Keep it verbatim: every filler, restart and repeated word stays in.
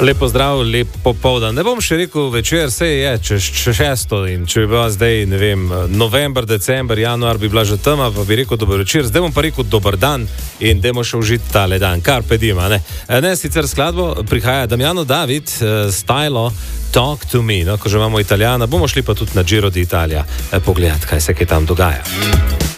Lepo zdrav, lep popoldan. Ne bom še rekel večer, se je, če še šesto in če bi bila zdaj, ne vem, november, december, januar bi bila že tema, pa bi rekel dober večer. Zdaj bom pa rekel dober dan in dajmo še užiti tale dan. Carpe diem, ne? Ne, sicer skladbo prihaja Damiano David, uh, Stylo, Talk to me. No, ko že imamo Italijana, bomo šli pa tudi na Giro d'Italia pogledati, kaj se kaj tam dogaja.